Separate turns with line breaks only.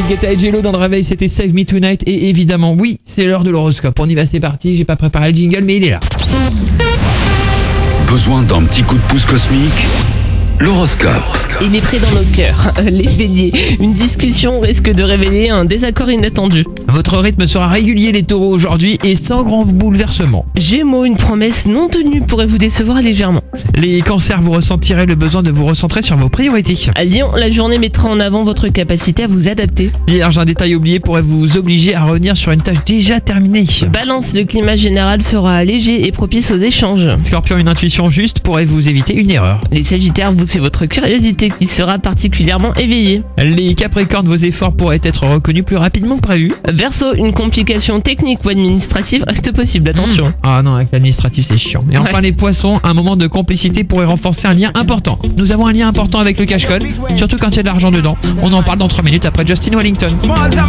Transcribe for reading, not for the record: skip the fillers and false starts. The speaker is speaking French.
Guetta et Jello dans le réveil, c'était Save Me Tonight. Et évidemment, oui, c'est l'heure de l'horoscope. On y va, c'est parti. J'ai pas préparé le jingle, mais il est là.
Besoin d'un petit coup de pouce cosmique? L'horoscope.
Il est pris dans nos cœurs. Les béliers, une discussion risque de révéler un désaccord inattendu.
Votre rythme sera régulier, les taureaux, aujourd'hui, et sans grand bouleversement.
Gémeaux, une promesse non tenue pourrait vous décevoir légèrement.
Les cancers, vous ressentirez le besoin de vous recentrer sur vos priorités.
À Lion, la journée mettra en avant votre capacité à vous adapter.
Vierge, un détail oublié pourrait vous obliger à revenir sur une tâche déjà terminée.
Balance, le climat général sera léger et propice aux échanges.
Scorpion, une intuition juste pourrait vous éviter une erreur.
Les Sagittaires, vous, c'est votre curiosité qui sera particulièrement éveillée.
Les Capricornes, vos efforts pourraient être reconnus plus rapidement que prévu.
Verseau, une complication technique ou administrative reste possible, attention.
Ah non, avec l'administratif c'est chiant. Et enfin les Poissons, un moment de complicité pourrait renforcer un lien important. Nous avons un lien important avec le cash-code, surtout quand il y a de l'argent dedans. On en parle dans 3 minutes après Justin Wellington.